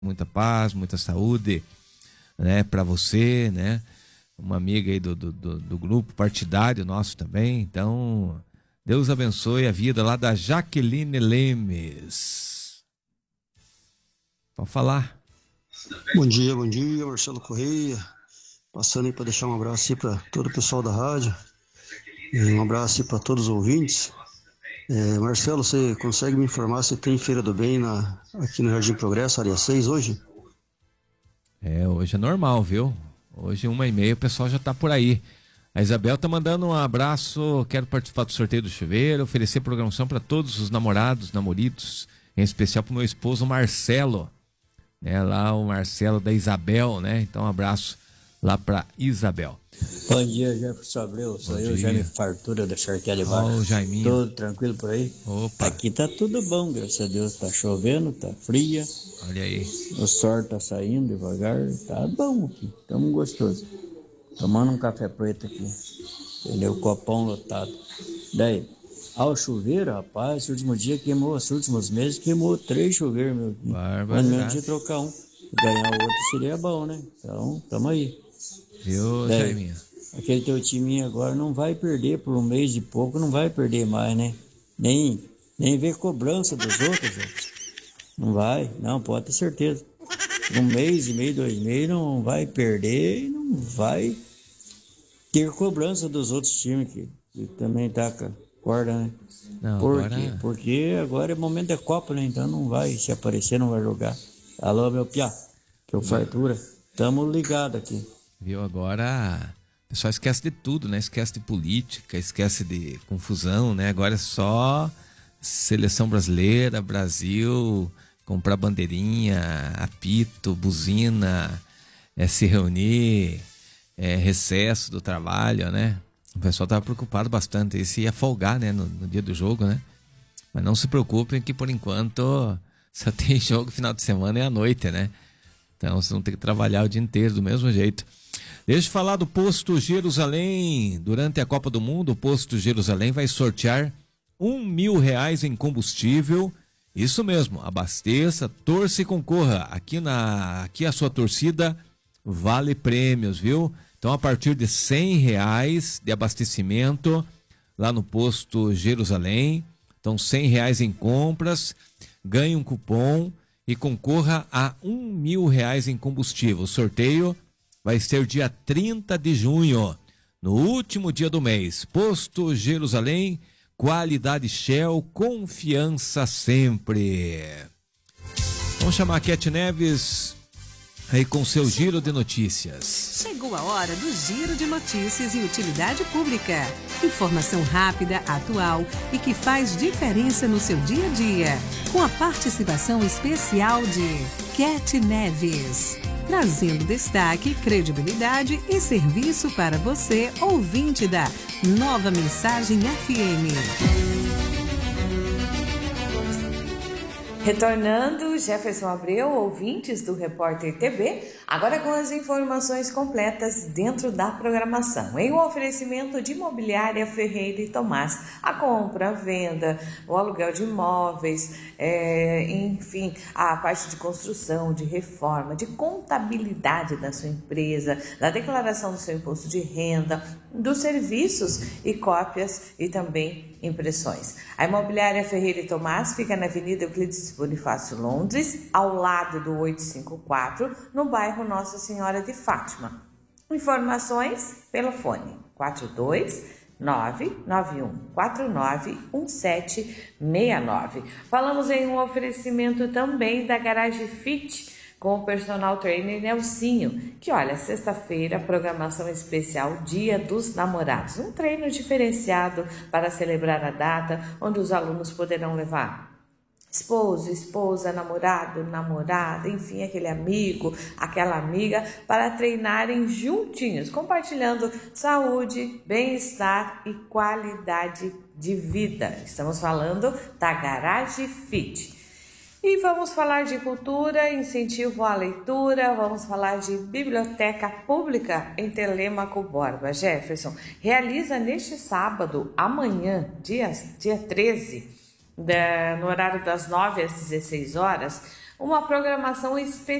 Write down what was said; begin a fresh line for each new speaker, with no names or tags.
muita paz, muita saúde, né, para você, né? Uma amiga aí do grupo partidário nosso também. Então, Deus abençoe a vida lá da Jaqueline Lemes. Pode falar.
Bom dia, Marcelo Correia. Passando aí para deixar um abraço aí para todo o pessoal da rádio. Um abraço aí para todos os ouvintes. Marcelo, você consegue me informar se tem Feira do Bem aqui no Jardim Progresso, área 6 hoje?
Hoje é normal, viu? Hoje 1h30 o pessoal já tá por aí. A Isabel tá mandando um abraço, quero participar do sorteio do chuveiro, oferecer programação para todos os namorados, namoridos, em especial pro meu esposo Marcelo, né? Lá o Marcelo da Isabel, né? Então um abraço lá pra Isabel.
Bom dia, Jefferson Abreu, sou eu, Jaime Fartura da Charqueada de Barra.
Jaiminho.
Tudo tranquilo por aí?
Opa.
Aqui tá tudo bom, graças a Deus, tá chovendo, tá fria.
Olha aí.
O sol tá saindo devagar, tá bom aqui, tamo gostoso. Tomando um café preto aqui, entendeu? Copão lotado. Daí, ao chuveiro, rapaz, esse último dia queimou, esses últimos meses queimou 3 chuveiros, meu. Mas mesmo de trocar um, ganhar o outro seria bom, né? Então, tamo aí.
Viu, Jaiminho?
Aquele teu time agora não vai perder por um mês e pouco, não vai perder mais, né? Nem ver cobrança dos outros, gente. Não vai, não, pode ter certeza. 1 mês e meio, 2 meses, não vai perder e não vai ter cobrança dos outros times que também tá com a corda, né?
Não,
Por
agora...
quê? Porque agora é momento da Copa, né? Então não vai, se aparecer, não vai jogar. Alô, meu piá, que eu fartura, tamo ligado aqui.
Viu, agora o pessoal esquece de tudo, né? Esquece de política, esquece de confusão, né? Agora é só seleção brasileira, Brasil, comprar bandeirinha, apito, buzina, se reunir, recesso do trabalho, né? O pessoal tava preocupado bastante, e se ia folgar, né? No dia do jogo, né? Mas não se preocupem que por enquanto só tem jogo final de semana e à noite, né? Então vocês vão ter que trabalhar o dia inteiro do mesmo jeito. Deixa eu falar do Posto Jerusalém. Durante a Copa do Mundo, o Posto Jerusalém vai sortear R$1.000 em combustível. Isso mesmo, abasteça, torça e concorra. Aqui a sua torcida vale prêmios, viu? Então a partir de R$100 de abastecimento lá no Posto Jerusalém. Então R$100 em compras, ganhe um cupom e concorra a R$1.000 em combustível. O sorteio vai ser dia 30 de junho, no último dia do mês. Posto Jerusalém, qualidade Shell, confiança sempre. Vamos chamar a Cat Neves aí com seu giro de notícias.
Chegou a hora do Giro de Notícias e Utilidade Pública. Informação rápida, atual e que faz diferença no seu dia a dia. Com a participação especial de Cat Neves. Trazendo destaque, credibilidade e serviço para você, ouvinte da Nova Mensagem FM.
Retornando, Jefferson Abreu, ouvintes do Repórter TV, agora com as informações completas dentro da programação. Em um oferecimento de Imobiliária Ferreira e Tomás, a compra, a venda, o aluguel de imóveis, enfim, a parte de construção, de reforma, de contabilidade da sua empresa, da declaração do seu imposto de renda, dos serviços e cópias e também impressões. A Imobiliária Ferreira e Tomás fica na Avenida Euclides Bonifácio, Londres, ao lado do 854, no bairro Nossa Senhora de Fátima. Informações pelo fone 42991491769. Falamos em um oferecimento também da Garage Fit, com o personal trainer Nelsinho, que olha, sexta-feira, programação especial Dia dos Namorados, um treino diferenciado para celebrar a data, onde os alunos poderão levar esposo, esposa, namorado, namorada, enfim, aquele amigo, aquela amiga, para treinarem juntinhos, compartilhando saúde, bem-estar e qualidade de vida. Estamos falando da Garage Fit. E vamos falar de cultura, incentivo à leitura, vamos falar de biblioteca pública em Telêmaco Borba. Jefferson realiza neste sábado, amanhã, dia 13, no horário das 9 às 16 horas, uma programação especial